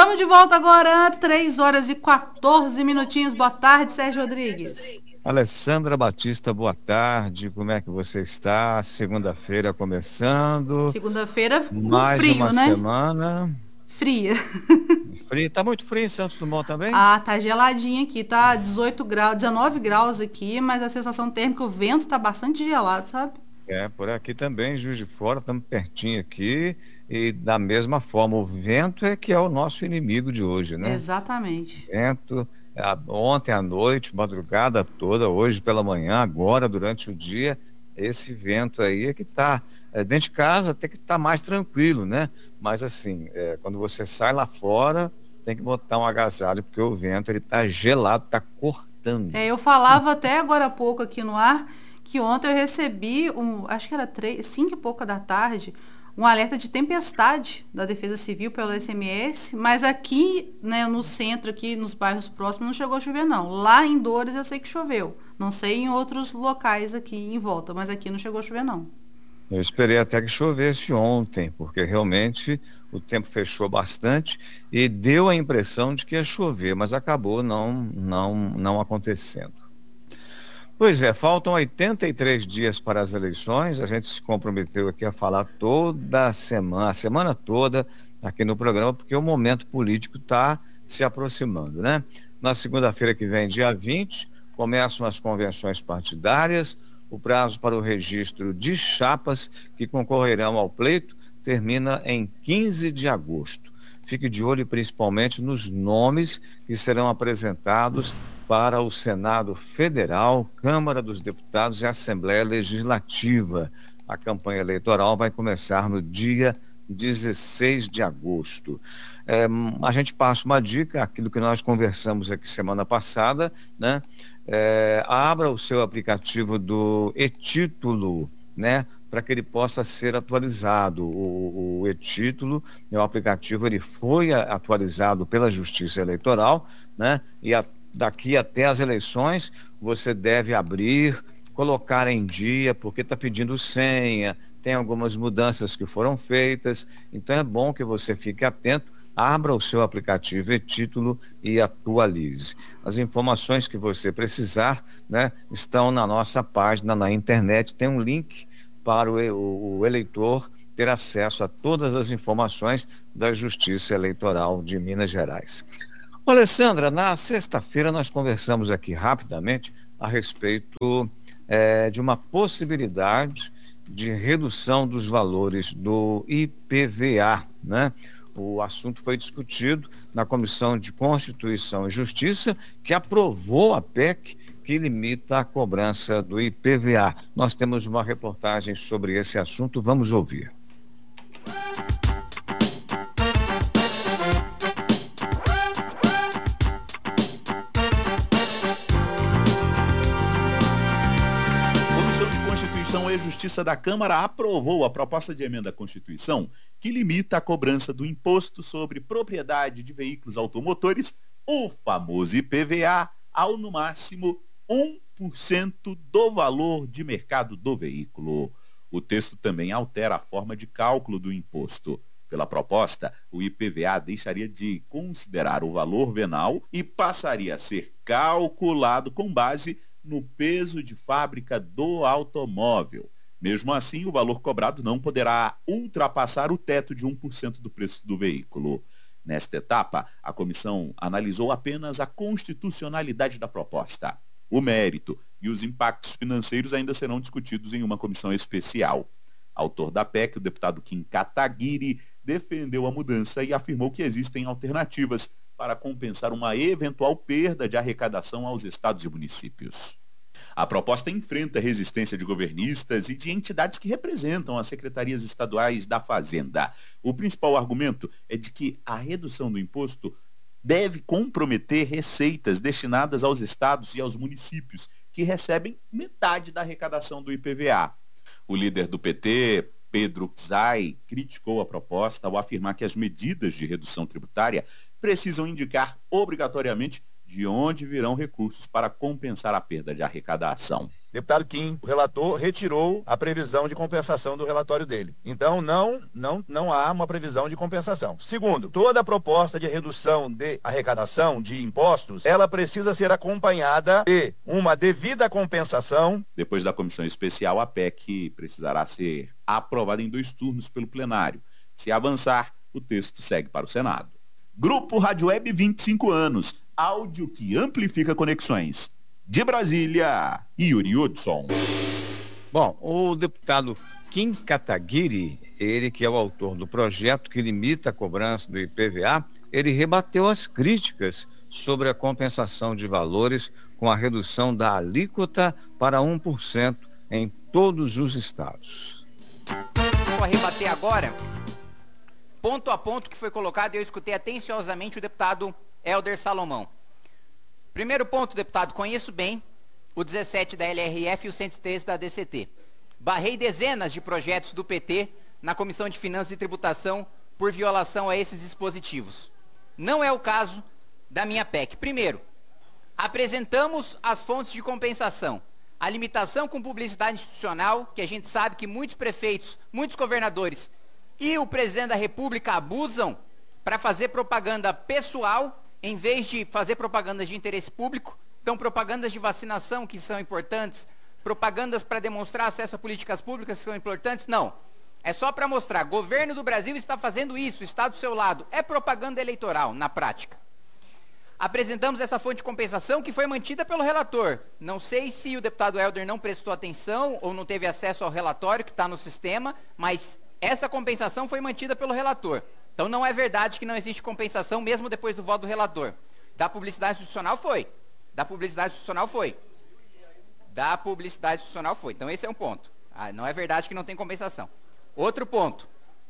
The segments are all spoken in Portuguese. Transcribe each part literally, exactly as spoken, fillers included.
Estamos de volta agora, três horas e quatorze minutinhos. Boa tarde, Sérgio Rodrigues. Alessandra Batista, boa tarde. Como é que você está? Segunda-feira começando, Segunda-feira com mais uma frio, né? semana. Fria. Frio, tá muito frio em Santos Dumont também? Ah, tá geladinho aqui, tá dezoito graus, dezenove graus aqui, mas a sensação térmica, o vento tá bastante gelado, sabe? É, por aqui também, Juiz de Fora, estamos pertinho aqui. E da mesma forma, o vento é que é o nosso inimigo de hoje, né? Exatamente. Vento, a- ontem à noite, madrugada toda, hoje pela manhã, agora durante o dia, esse vento aí é que está dentro de casa tem que estar mais tranquilo, né? Mas assim, é, quando você sai lá fora, tem que botar um agasalho, porque o vento ele está gelado, está É, cortando. eu falava até agora há pouco aqui no ar que ontem eu recebi um, acho que era três, cinco e pouca da tarde, um alerta de tempestade da Defesa Civil pelo S M S, mas aqui, né, no centro, aqui nos bairros próximos, não chegou a chover não. Lá em Dores eu sei que choveu. Não sei em outros locais aqui em volta, mas aqui não chegou a chover não. Eu esperei até que chovesse ontem, porque realmente o tempo fechou bastante e deu a impressão de que ia chover, mas acabou não, não, não acontecendo. Pois é, faltam oitenta e três dias para as eleições. A gente se comprometeu aqui a falar toda a semana, a semana toda aqui no programa, porque o momento político está se aproximando, né? Na segunda-feira que vem, dia vinte, começam as convenções partidárias. O prazo para o registro de chapas que concorrerão ao pleito termina em quinze de agosto. Fique de olho principalmente nos nomes que serão apresentados para o Senado Federal, Câmara dos Deputados e Assembleia Legislativa. A campanha eleitoral vai começar no dia dezesseis de agosto. É, a gente passa uma dica, aquilo que nós conversamos aqui semana passada, né? É, abra o seu aplicativo do e-Título, né? Para que ele possa ser atualizado. O, o e-Título, o aplicativo, ele foi atualizado pela Justiça Eleitoral, né? E a daqui até as eleições, você deve abrir, colocar em dia, porque está pedindo senha, tem algumas mudanças que foram feitas, então é bom que você fique atento, abra o seu aplicativo e título e atualize. As informações que você precisar, né, estão na nossa página na internet, tem um link para o, o, o eleitor ter acesso a todas as informações da Justiça Eleitoral de Minas Gerais. Alessandra, na sexta-feira nós conversamos aqui rapidamente a respeito eh, de uma possibilidade de redução dos valores do I P V A, né? O assunto foi discutido na Comissão de Constituição e Justiça, que aprovou a P E C que limita a cobrança do I P V A. Nós temos uma reportagem sobre esse assunto, vamos ouvir. Comissão de Constituição e Justiça da Câmara aprovou a proposta de emenda à Constituição que limita a cobrança do imposto sobre propriedade de veículos automotores, o famoso I P V A, ao no máximo um por cento do valor de mercado do veículo. O texto também altera a forma de cálculo do imposto. Pela proposta, o I P V A deixaria de considerar o valor venal e passaria a ser calculado com base no peso de fábrica do automóvel. Mesmo assim, o valor cobrado não poderá ultrapassar o teto de um por cento do preço do veículo. Nesta etapa, a comissão analisou apenas a constitucionalidade da proposta. O mérito e os impactos financeiros ainda serão discutidos em uma comissão especial. Autor da P E C, o deputado Kim Kataguiri, defendeu a mudança e afirmou que existem alternativas para compensar uma eventual perda de arrecadação aos estados e municípios. A proposta enfrenta resistência de governistas e de entidades que representam as secretarias estaduais da Fazenda. O principal argumento é de que a redução do imposto deve comprometer receitas destinadas aos estados e aos municípios, que recebem metade da arrecadação do I P V A. O líder do P T, Pedro Czai, criticou a proposta ao afirmar que as medidas de redução tributária precisam indicar obrigatoriamente de onde virão recursos para compensar a perda de arrecadação. Deputado Kim, o relator, retirou a previsão de compensação do relatório dele. Então, não, não, não há uma previsão de compensação. Segundo, toda proposta de redução de arrecadação de impostos, ela precisa ser acompanhada de uma devida compensação. Depois da comissão especial, a P E C precisará ser aprovada em dois turnos pelo plenário. Se avançar, o texto segue para o Senado. Grupo Rádio Web vinte e cinco anos, áudio que amplifica conexões. De Brasília, Yuri Hudson. Bom, o deputado Kim Kataguiri, ele que é o autor do projeto que limita a cobrança do I P V A, ele rebateu as críticas sobre a compensação de valores com a redução da alíquota para um por cento em todos os estados. Vou rebater agora, ponto a ponto que foi colocado, e eu escutei atenciosamente o deputado Helder Salomão. Primeiro ponto, deputado, conheço bem o dezessete da L R F e o cento e treze da D C T. Barrei dezenas de projetos do P T na Comissão de Finanças e Tributação por violação a esses dispositivos. Não é o caso da minha P E C. Primeiro, apresentamos as fontes de compensação. A limitação com publicidade institucional, que a gente sabe que muitos prefeitos, muitos governadores e o presidente da República abusam para fazer propaganda pessoal, em vez de fazer propagandas de interesse público. Então, propagandas de vacinação, que são importantes, propagandas para demonstrar acesso a políticas públicas, que são importantes, não. É só para mostrar, governo do Brasil está fazendo isso, está do seu lado. É propaganda eleitoral, na prática. Apresentamos essa fonte de compensação que foi mantida pelo relator. Não sei se o deputado Helder não prestou atenção ou não teve acesso ao relatório que está no sistema, mas essa compensação foi mantida pelo relator. Então não é verdade que não existe compensação mesmo depois do voto do relator. Da publicidade institucional foi. Da publicidade institucional foi. Da publicidade institucional foi. Então esse é um ponto. Ah, não é verdade que não tem compensação. Outro ponto.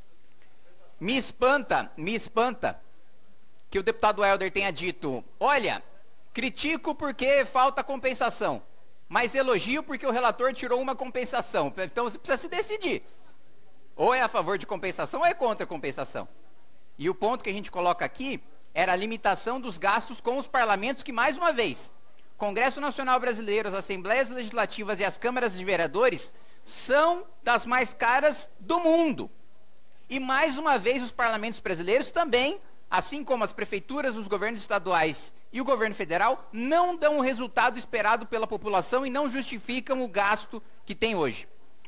Me espanta, me espanta que o deputado Helder tenha dito, olha, critico porque falta compensação, mas elogio porque o relator tirou uma compensação. Então você precisa se decidir. Ou é a favor de compensação ou é contra compensação. E o ponto que a gente coloca aqui era a limitação dos gastos com os parlamentos que, mais uma vez, Congresso Nacional Brasileiro, as Assembleias Legislativas e as Câmaras de Vereadores são das mais caras do mundo. E, mais uma vez, os parlamentos brasileiros também, assim como as prefeituras, os governos estaduais e o governo federal, não dão o resultado esperado pela população e não justificam o gasto que tem hoje.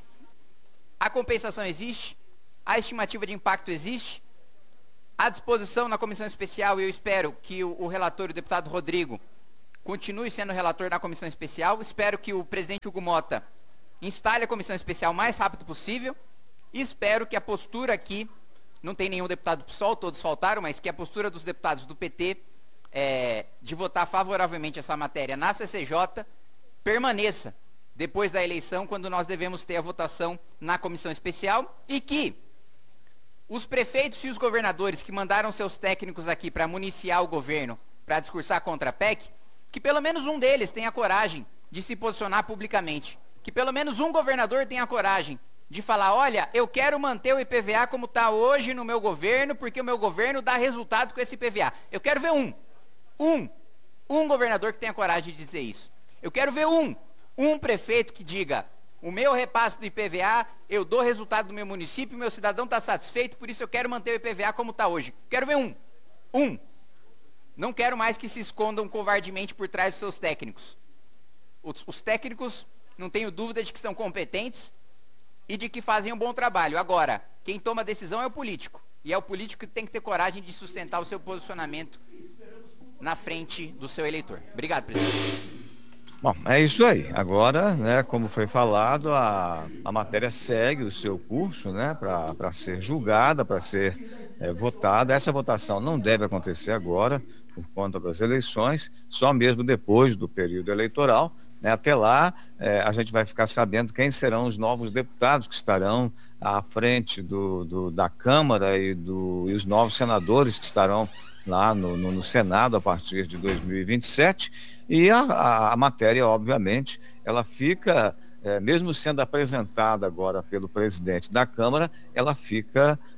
A compensação existe, a estimativa de impacto existe, à disposição na comissão especial, e eu espero que o, o relator, o deputado Rodrigo, continue sendo relator da comissão especial. Espero que o presidente Hugo Mota instale a comissão especial o mais rápido possível. E espero que a postura aqui, não tem nenhum deputado do P SOL, todos faltaram, mas que a postura dos deputados do P T é, de votar favoravelmente essa matéria na C C J permaneça depois da eleição, quando nós devemos ter a votação na comissão especial, e que os prefeitos e os governadores que mandaram seus técnicos aqui para municiar o governo, para discursar contra a P E C, que pelo menos um deles tenha coragem de se posicionar publicamente. Que pelo menos um governador tenha coragem de falar, olha, eu quero manter o I P V A como está hoje no meu governo, porque o meu governo dá resultado com esse I P V A. Eu quero ver um, um, um governador que tenha coragem de dizer isso. Eu quero ver um, um prefeito que diga, o meu repasse do I P V A, eu dou resultado do meu município, meu cidadão está satisfeito, por isso eu quero manter o I P V A como está hoje. Quero ver um. Um. Não quero mais que se escondam covardemente por trás dos seus técnicos. Os, os técnicos, não tenho dúvida de que são competentes e de que fazem um bom trabalho. Agora, quem toma a decisão é o político. E é o político que tem que ter coragem de sustentar o seu posicionamento na frente do seu eleitor. Obrigado, presidente. Bom, é isso aí. Agora, né, como foi falado, a, a matéria segue o seu curso, né, para ser julgada, para ser é, votada. Essa votação não deve acontecer agora, por conta das eleições, só mesmo depois do período eleitoral. Né, até lá, é, a gente vai ficar sabendo quem serão os novos deputados que estarão à frente do, do, da Câmara e, do, e os novos senadores que estarão lá no, no, no Senado a partir de dois mil e vinte e sete. E a, a, a matéria, obviamente, ela fica, é, mesmo sendo apresentada agora pelo presidente da Câmara, ela fica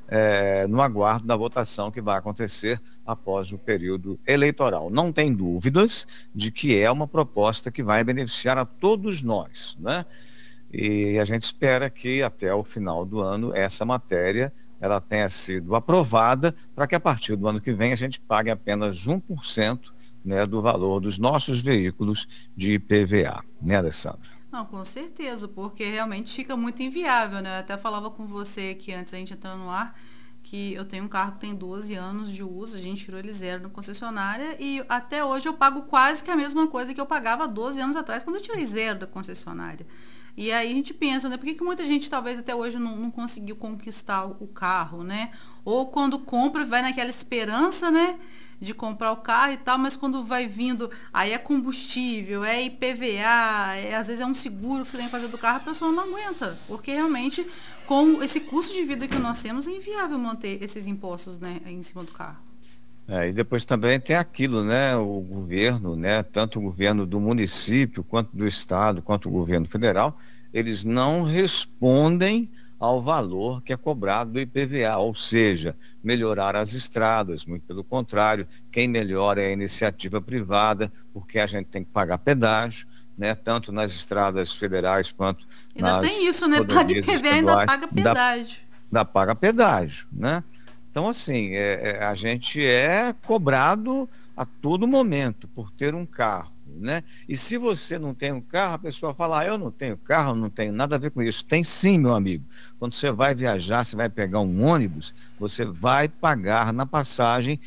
é, no aguardo da votação que vai acontecer após o período eleitoral. Não tem dúvidas de que é uma proposta que vai beneficiar a todos nós, né? E a gente espera que até o final do ano essa matéria ela tenha sido aprovada para que a partir do ano que vem a gente pague apenas um por cento, né, do valor dos nossos veículos de I P V A, né, Alessandra? Não, com certeza, porque realmente fica muito inviável, né? Eu até falava com você aqui antes da gente entrar no ar, que eu tenho um carro que tem doze anos de uso, a gente tirou ele zero na concessionária e até hoje eu pago quase que a mesma coisa que eu pagava doze anos atrás quando eu tirei zero da concessionária. E aí a gente pensa, né? Por que, que muita gente talvez até hoje não, não conseguiu conquistar o carro, né? Ou quando compra, vai naquela esperança, né? De comprar o carro e tal, mas quando vai vindo, aí é combustível, é I P V A, é, às vezes é um seguro que você tem que fazer do carro, a pessoa não aguenta. Porque realmente, com esse custo de vida que nós temos, é inviável manter esses impostos, né, em cima do carro. É, e depois também tem aquilo, né? O governo, né? Tanto o governo do município, quanto do estado, quanto o governo federal, eles não respondem ao valor que é cobrado do I P V A, ou seja, melhorar as estradas, muito pelo contrário, quem melhora é a iniciativa privada, porque a gente tem que pagar pedágio, né? Tanto nas estradas federais quanto Ainda nas tem isso, né? Paga rodovias I P V A, ainda estaduais, paga da, pedágio. da paga pedágio, né? Então, assim, é, é, a gente é cobrado a todo momento por ter um carro, né? E se você não tem um carro, a pessoa fala, ah, eu não tenho carro, não tenho nada a ver com isso. Tem sim, meu amigo. Quando você vai viajar, você vai pegar um ônibus, você vai pagar na passagem,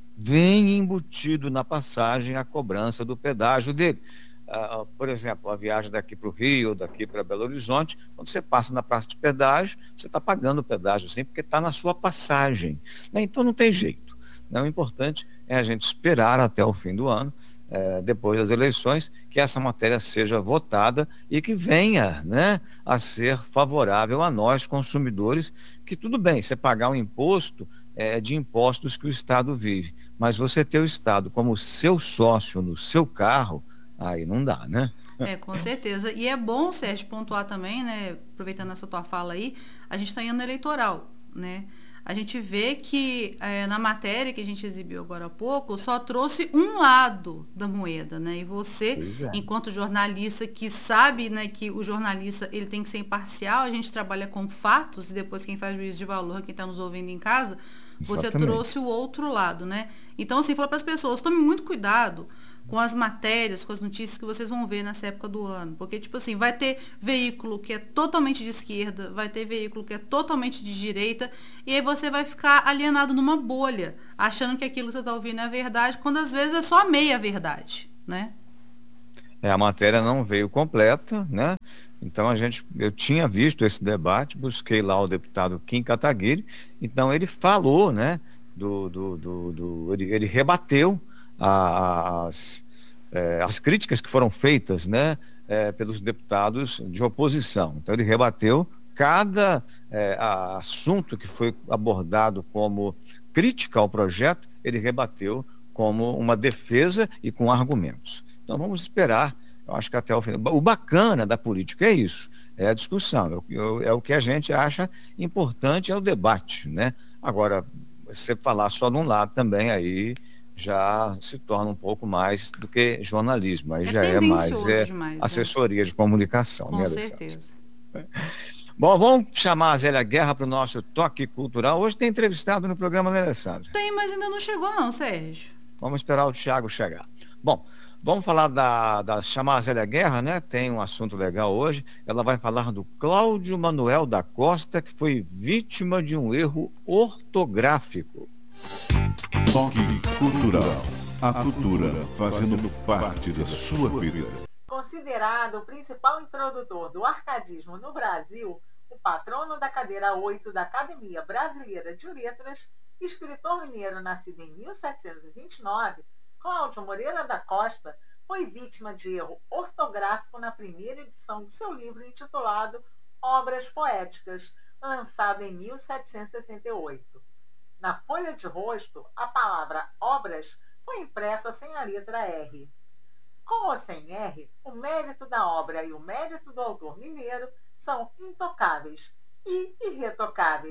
vem embutido na passagem a cobrança do pedágio dele. Uh, por exemplo, a viagem daqui para o Rio, daqui para Belo Horizonte, quando você passa na praça de pedágio, você está pagando o pedágio sim, porque está na sua passagem, né? Então não tem jeito, né? O importante é a gente esperar até o fim do ano, eh, depois das eleições, que essa matéria seja votada e que venha, né, a ser favorável a nós, consumidores, que tudo bem, você pagar um imposto é de impostos que o Estado vive, mas você ter o Estado como seu sócio no seu carro, aí não dá, né? É, com certeza. E é bom, Sérgio, pontuar também, né? Aproveitando essa tua fala aí, a gente está em ano eleitoral, né? A gente vê que é, na matéria que a gente exibiu agora há pouco, só trouxe um lado da moeda, né? E você, Pois é. enquanto jornalista que sabe, né, que o jornalista ele tem que ser imparcial, a gente trabalha com fatos e depois quem faz juízo de valor, quem está nos ouvindo em casa, você Exatamente. trouxe o outro lado, né? Então, assim, falar para as pessoas, tome muito cuidado com as matérias, com as notícias que vocês vão ver nessa época do ano. Porque, tipo assim, vai ter veículo que é totalmente de esquerda, vai ter veículo que é totalmente de direita, e aí você vai ficar alienado numa bolha, achando que aquilo que você está ouvindo é verdade, quando às vezes é só a meia verdade, né? É, a matéria não veio completa, né? Então a gente, eu tinha visto esse debate, busquei lá o deputado Kim Kataguiri, então ele falou, né? Do, do, do, do ele, ele rebateu as, é, as críticas que foram feitas, né, é, pelos deputados de oposição. Então ele rebateu cada é, assunto que foi abordado como crítica ao projeto, ele rebateu como uma defesa e com argumentos. Então vamos esperar, eu acho que até o final. O bacana da política é isso, é a discussão, é, é o que a gente acha importante, é o debate, né? Agora, você falar só de um lado também, aí já se torna um pouco mais do que jornalismo, aí É já é mais tendencioso é, demais, né? assessoria de comunicação, Com né, Alessandra? certeza. Bom, vamos chamar a Zélia Guerra para o nosso Toque Cultural. Hoje tem entrevistado no programa, né, Alessandra? Tem, mas ainda não chegou não, Sérgio. Vamos esperar o Thiago chegar. Bom, vamos falar da, da chamar a Zélia Guerra, né? Tem um assunto legal hoje. Ela vai falar do Cláudio Manuel da Costa, que foi vítima de um erro ortográfico. Toque Cultural. A cultura fazendo parte da sua vida. Considerado o principal introdutor do arcadismo no Brasil, o patrono da cadeira oito da Academia Brasileira de Letras, escritor mineiro nascido em mil setecentos e vinte e nove, Cláudio Moreira da Costa foi vítima de erro ortográfico na primeira edição de seu livro intitulado Obras Poéticas, lançado em mil setecentos e sessenta e oito. Na folha de rosto, a palavra obras foi impressa sem a letra R. Com ou sem R, o mérito da obra e o mérito do autor mineiro são intocáveis e irretocáveis,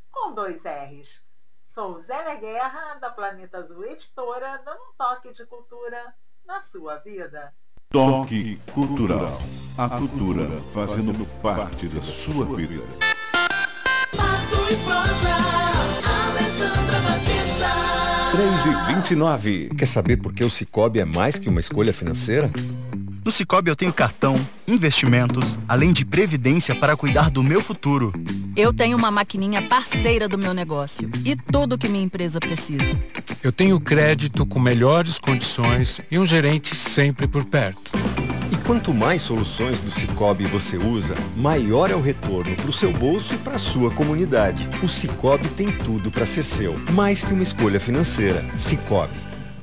com dois R's. Sou Zélia Guerra, da Planeta Azul Editora, dando um toque de cultura na sua vida. Toque Cultural. A cultura fazendo parte da sua vida. Passo e Prosa, Alessandra Batista. três e vinte e nove. Quer saber por que o Sicoob é mais que uma escolha financeira? No Sicoob eu tenho cartão, investimentos, além de previdência para cuidar do meu futuro. Eu tenho uma maquininha parceira do meu negócio e tudo que minha empresa precisa. Eu tenho crédito com melhores condições e um gerente sempre por perto. E quanto mais soluções do Sicoob você usa, maior é o retorno para o seu bolso e para a sua comunidade. O Sicoob tem tudo para ser seu, mais que uma escolha financeira. Sicoob.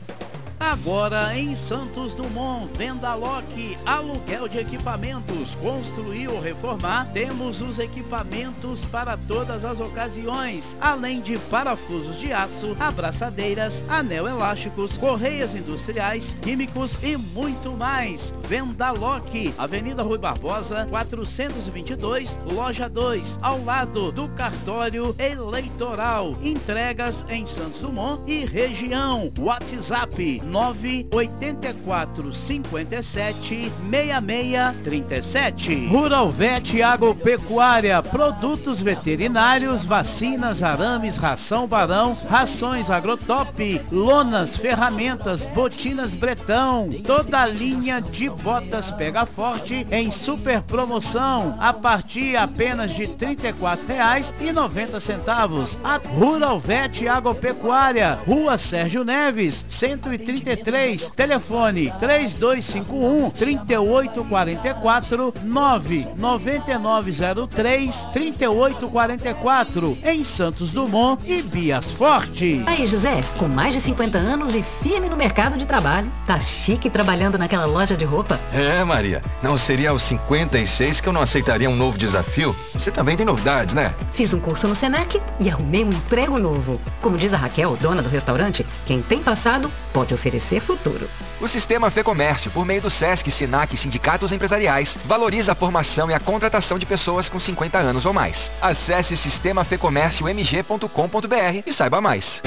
Agora em Santos Dumont, Vendaloc, aluguel de equipamentos, construir ou reformar, temos os equipamentos para todas as ocasiões, além de parafusos de aço, abraçadeiras, anel elásticos, correias industriais, químicos e muito mais. Vendaloc, Avenida Rui Barbosa, quatrocentos e vinte e dois, loja dois, ao lado do cartório eleitoral. Entregas em Santos Dumont e região. WhatsApp nove oito quatro cinco sete seis seis três sete. Rural Vet Agropecuária, produtos veterinários, vacinas, arames, ração Barão, rações Agrotop, lonas, ferramentas, botinas Bretão, toda a linha de botas Pega Forte em super promoção a partir apenas de trinta e quatro reais e noventa centavos. A Rural Vet Agropecuária, Rua Sérgio Neves, cento e trinta e três, telefone três dois cinco um, três oito quatro quatro, nove nove nove zero três, três oito quatro quatro, em Santos Dumont e Bias Forte. Aí, José, com mais de cinquenta anos e firme no mercado de trabalho, tá chique trabalhando naquela loja de roupa? É, Maria, não seria aos cinquenta e seis que eu não aceitaria um novo desafio? Você também tem novidades, né? Fiz um curso no Senac e arrumei um emprego novo. Como diz a Raquel, dona do restaurante, quem tem passado pode oferecer futuro. O Sistema Fecomércio, por meio do Sesc, Senac e sindicatos empresariais, valoriza a formação e a contratação de pessoas com cinquenta anos ou mais. Acesse sistema fecomércio m g ponto com ponto b r e saiba mais.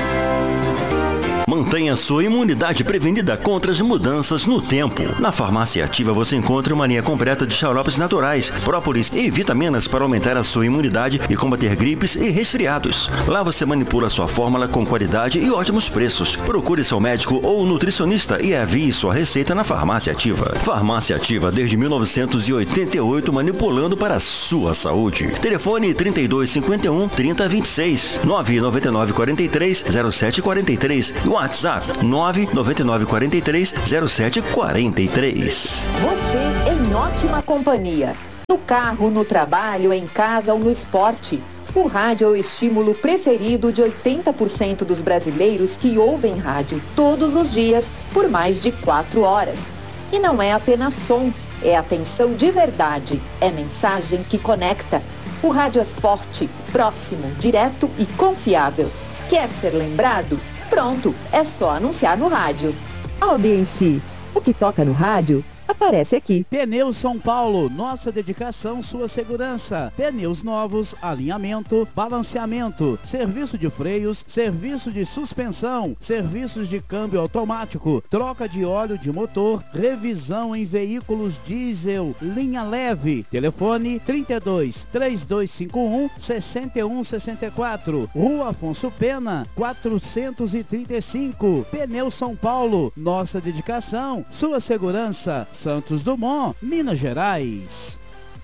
Mantenha sua imunidade prevenida contra as mudanças no tempo. Na Farmácia Ativa você encontra uma linha completa de xaropes naturais, própolis e vitaminas para aumentar a sua imunidade e combater gripes e resfriados. Lá você manipula sua fórmula com qualidade e ótimos preços. Procure seu médico ou nutricionista e envie sua receita na Farmácia Ativa. Farmácia Ativa desde mil novecentos e oitenta e oito, manipulando para a sua saúde. Telefone trinta e dois cinquenta e um, trinta vinte e seis, nove nove nove quatro três, zero sete quatro três. WhatsApp nove nove nove quatro três, zero sete quatro três. Você em ótima companhia. No carro, no trabalho, em casa ou no esporte. O rádio é o estímulo preferido de oitenta por cento dos brasileiros que ouvem rádio todos os dias por mais de quatro horas. E não é apenas som, é atenção de verdade, é mensagem que conecta. O rádio é forte, próximo, direto e confiável. Quer ser lembrado? Pronto, é só anunciar no rádio. Audiência, o que toca no rádio aparece aqui. Pneus São Paulo, nossa dedicação, sua segurança. Pneus novos, alinhamento, balanceamento, serviço de freios, serviço de suspensão, serviços de câmbio automático, troca de óleo de motor, revisão em veículos diesel, linha leve. Telefone trinta e dois, três dois cinco um, seis um seis quatro. Rua Afonso Pena, quatrocentos e trinta e cinco. Pneus São Paulo, nossa dedicação, sua segurança. Santos Dumont, Minas Gerais.